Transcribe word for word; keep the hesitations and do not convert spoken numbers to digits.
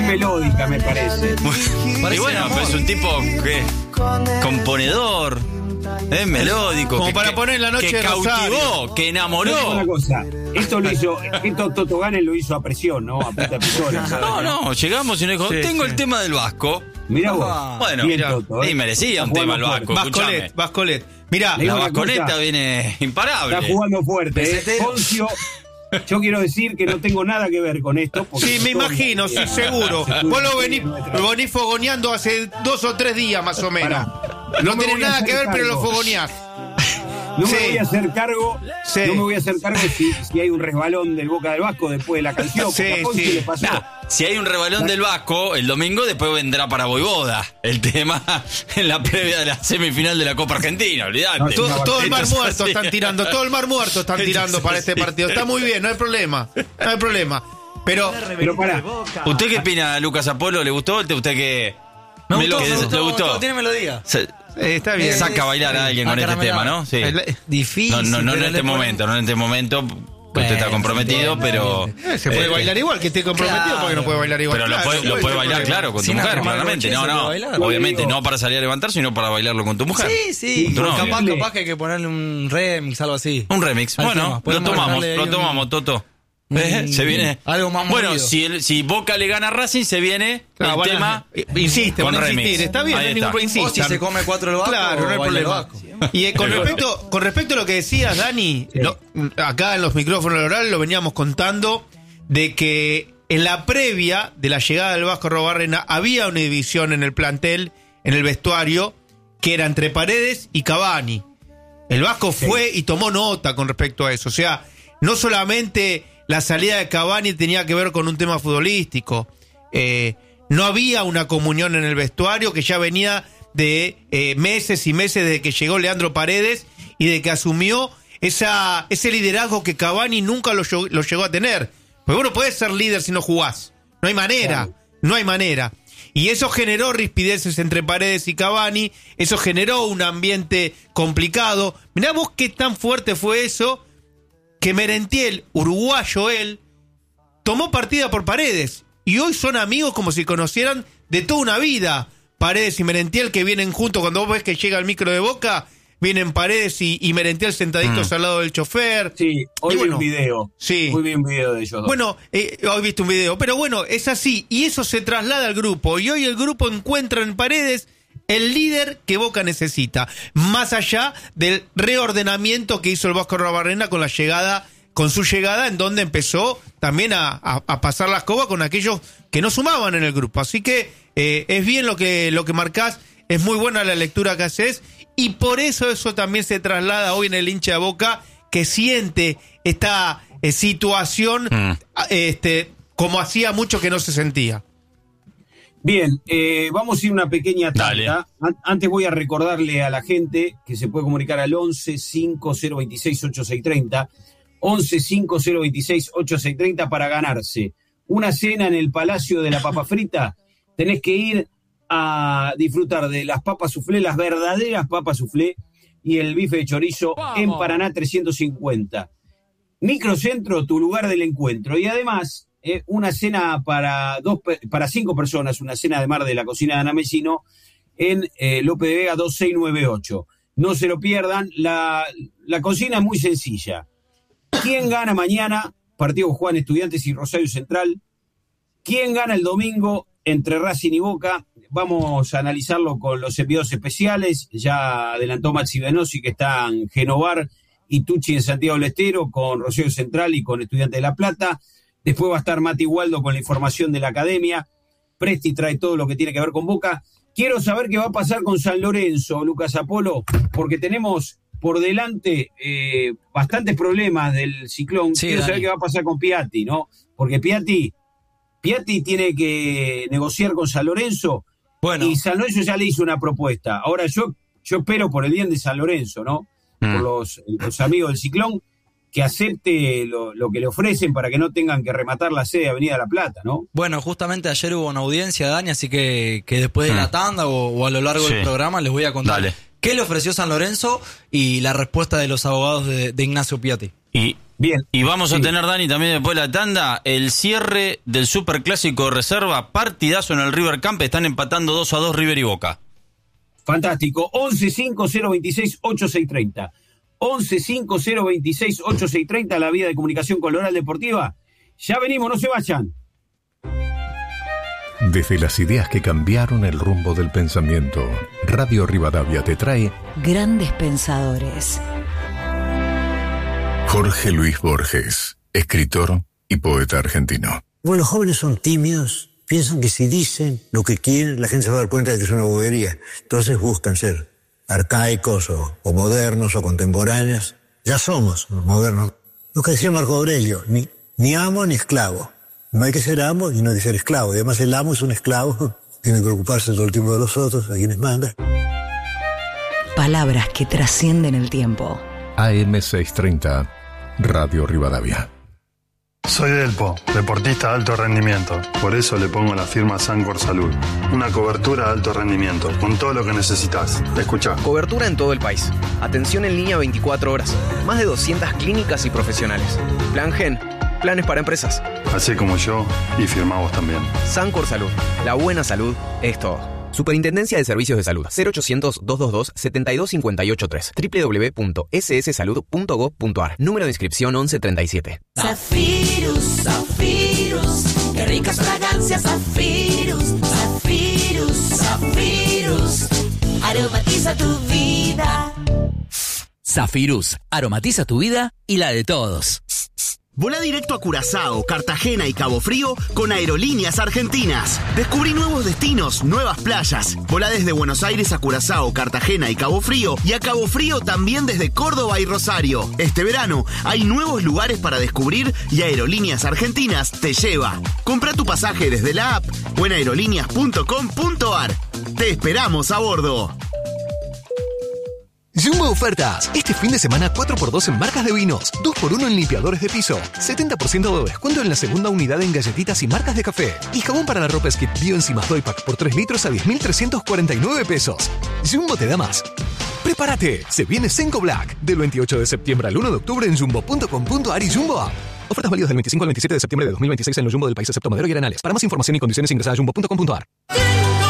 melódica, me parece. Y bueno, pero es un tipo que componedor, es melódico, como que, para poner la noche que de cautivó, Rosario. que enamoró. Una cosa, esto lo hizo, esto Toto Ganes lo hizo a presión, ¿no? A puta pistola. No, no, llegamos y nos dijo, Sí, tengo sí. el tema del Vasco. Mirá vos. Ah, bueno, Bien, mirá, Toto, ¿eh? y merecía un Está tema el jugando Vasco, escuchame. Vascolet, Vascolet. Mirá, Le digo La una vasconeta cosa. viene imparable. Está jugando fuerte, ¿eh? Pesetero. Poncio, yo quiero decir que no tengo nada que ver con esto. porque sí, me todo- imagino, sí, seguro. Vos lo venís, lo venís fogoneando hace dos o tres días más o menos. Pará. No me tenés voy a nada hacer que ver, pero lo cargo. fogoneás. No Sí. me voy a hacer cargo, Sí. no me voy a hacer cargo si, si hay un resbalón del Boca del Vasco después de la canción. Sí, porque a Poncio sí. le pasó. Nah, si hay un rebalón del Vasco, el domingo después vendrá para Voivoda el tema en la previa de la semifinal de la Copa Argentina, olvidate. No, Todo, todo el mar Esto es muerto así. están tirando, todo el mar muerto están Esto tirando es para este así. partido. Está muy bien, no hay problema. No hay problema. Pero Pero pará, ¿Usted qué opina, Lucas Apolo? ¿Le gustó? ¿Usted qué? Me Me gustó, lo- me ¿Le gustó, gustó? tiene melodía. Se- eh, está bien. Saca a bailar a alguien con este Acaramelado. tema, ¿no? Sí. El- Difícil. No, no, no en pero este le ponen- momento, no en este momento, porque usted está Bueno, comprometido, bien, pero... bien. Eh, se puede eh, bailar igual, que esté comprometido Claro. porque no puede bailar igual. Pero lo Claro, puede, lo ¿cuál puede es el bailar, problema? claro, con tu Sin mujer, armar claramente. coche, No, se no, puede bailar. obviamente Digo- no para salir a levantar, sino para bailarlo con tu mujer. Sí, sí. Tu novia. Capaz, capaz que hay que ponerle un remix, algo así. Un remix. Al Bueno, tema. lo Podemos tomamos, ponerle ahí lo un- tomamos, Toto. un- ¿Eh? Se viene. algo más Bueno, movido. si, el, si Boca le gana a Racing, se viene Claro, el bueno, tema eh, insiste, con van a remix. insistir, está bien, Ahí no hay ningún está. problema, O si insistan. se come cuatro el Vasco, Claro, no hay baila el problema. Vasco. Y eh, con Es respecto, con respecto a lo que decías, Dani, lo- acá en los micrófonos del oral lo veníamos contando de que en la previa de la llegada del Vasco Arrobarrena había una división en el plantel, en el vestuario, que era entre Paredes y Cavani. El Vasco fue y tomó nota con respecto a eso. O sea, no solamente la salida de Cavani tenía que ver con un tema futbolístico. Eh, no había una comunión en el vestuario que ya venía de eh, meses y meses desde que llegó Leandro Paredes y de que asumió esa, ese liderazgo que Cavani nunca lo, llegó- lo llegó a tener. Porque vos no podés ser líder si no jugás. No hay manera. Claro. No hay manera. Y eso generó rispideces entre Paredes y Cavani, eso generó un ambiente complicado. Mirá vos qué tan fuerte fue eso, que Merentiel, uruguayo él, tomó partida por Paredes. Y hoy son amigos como si conocieran de toda una vida. Paredes y Merentiel que vienen juntos, cuando vos ves que llega el micro de Boca, vienen Paredes y, y Merentiel sentaditos Mm. al lado del chofer. sí, hoy Y vi bueno, un video. sí. Hoy vi un video de ellos dos. Bueno, eh, hoy viste un video, pero bueno, es así, y eso se traslada al grupo, y hoy el grupo encuentra en Paredes el líder que Boca necesita, más allá del reordenamiento que hizo el Vasco Arrobarrena con la llegada, con su llegada, en donde empezó también a, a- a pasar la escoba con aquellos que no sumaban en el grupo. Así que eh, es bien lo que, lo que marcás, es muy buena la lectura que haces, y por eso eso también se traslada hoy en el hincha de Boca, que siente esta eh, situación Mm. este, como hacía mucho que no se sentía. Bien, eh, vamos a ir a una pequeña Dale. tanda. An- Antes voy a recordarle a la gente que se puede comunicar al once cinco cero veintiséis ochenta y seis treinta, once cinco cero veintiséis ochenta y seis treinta para ganarse una cena en el Palacio de la Papa Frita. Tenés que ir a disfrutar de las papas soufflé, las verdaderas papas soufflé y el bife de chorizo en Paraná trescientos cincuenta. Microcentro, tu lugar del encuentro. Y además, eh, una cena para dos pe- para cinco personas, una cena de mar de la cocina de Ana Mesino en eh, López de Vega dos seis nueve ocho. No se lo pierdan, la, la cocina es muy sencilla. ¿Quién gana mañana? Partido Juan Estudiantes y Rosario Central. ¿Quién gana el domingo entre Racing y Boca? Vamos a analizarlo con los enviados especiales. Ya adelantó Maxi Venosi que está en Genovar y Tucci en Santiago del Estero con Rosario Central y con Estudiantes de La Plata. Después va a estar Mati Waldo con la información de la academia. Presti trae todo lo que tiene que ver con Boca. Quiero saber qué va a pasar con San Lorenzo, Lucas Apolo, porque tenemos por delante eh, bastantes problemas del ciclón. Sí, Quiero Dani. saber qué va a pasar con Piatti, ¿no? Porque Piatti, Piatti tiene que negociar con San Lorenzo. Bueno, Y San Lorenzo ya le hizo una propuesta. Ahora yo, yo espero por el bien de San Lorenzo, ¿no? Mm. Por los, los amigos del Ciclón, que acepte lo, lo que le ofrecen para que no tengan que rematar la sede de Avenida La Plata, ¿no? bueno, justamente ayer hubo una audiencia, Dani, así que, que después de Mm. la tanda o, o a lo largo Sí. del programa les voy a contar Dale. qué le ofreció San Lorenzo y la respuesta de los abogados de, de Ignacio Piatti. Y Bien. Y vamos a Sí. tener, Dani, también después de la tanda, el cierre del Superclásico de Reserva, partidazo en el River Camp, están empatando dos a dos River y Boca. Fantástico. once cinco cero veintiséis ochenta y seis treinta. once cinco cero veintiséis ochenta y seis treinta, la vía de comunicación con la Oral Deportiva. Ya venimos, no se vayan. Desde las ideas que cambiaron el rumbo del pensamiento, Radio Rivadavia te trae Grandes Pensadores. Jorge Luis Borges, escritor y poeta argentino. Bueno, los jóvenes son tímidos, piensan que si dicen lo que quieren, la gente se va a dar cuenta de que es una bobería. Entonces buscan ser arcaicos o, o modernos o contemporáneos. Ya somos modernos. Lo que decía Marco Aurelio, ni, ni amo ni esclavo. No hay que ser amo y no hay que ser esclavo. Y además el amo es un esclavo, tiene que preocuparse todo el tiempo de los otros, a quienes manda. Palabras que trascienden el tiempo. A M seiscientos treinta, Radio Rivadavia. Soy Delpo, deportista de alto rendimiento. Por eso le pongo la firma Sancor Salud. Una cobertura de alto rendimiento, con todo lo que necesitas. Escuchá. Cobertura en todo el país. Atención en línea veinticuatro horas. Más de doscientas clínicas y profesionales. Plan Gen. Planes para empresas. Así como yo, y firmá vos también. Sancor Salud. La buena salud es todo. Superintendencia de Servicios de Salud. cero ochocientos, doscientos veintidós, setenta y dos cincuenta y ocho tres. doble u doble u doble u punto ese ese salud punto gob punto a r. Número de inscripción once treinta y siete. Zafirus, Zafirus, qué ricas fragancias, Zafirus, Zafirus, Zafirus, aromatiza tu vida. Zafirus, aromatiza tu vida y la de todos. Volá directo a Curazao, Cartagena y Cabo Frío con Aerolíneas Argentinas. Descubrí nuevos destinos, nuevas playas. Volá desde Buenos Aires a Curazao, Cartagena y Cabo Frío, y a Cabo Frío también desde Córdoba y Rosario. Este verano hay nuevos lugares para descubrir y Aerolíneas Argentinas te lleva. Comprá tu pasaje desde la app o en aerolíneas punto com punto a r. Te esperamos a bordo. Jumbo Ofertas. Este fin de semana cuatro por dos en marcas de vinos, dos por uno en limpiadores de piso, setenta por ciento de descuento en la segunda unidad en galletitas y marcas de café. Y jabón para la ropa Skip Bio Enzimas Doypack por tres litros a diez mil trescientos cuarenta y nueve pesos. Jumbo te da más. ¡Prepárate! Se viene Senko Black. Del veintiocho de septiembre al uno de octubre en jumbo punto com punto a r y Jumbo App. Ofertas válidas del veinticinco al veintisiete de septiembre de dos mil veintiséis en los Jumbo del país excepto Madero y Arenales. Para más información y condiciones ingresa a jumbo punto com punto a r.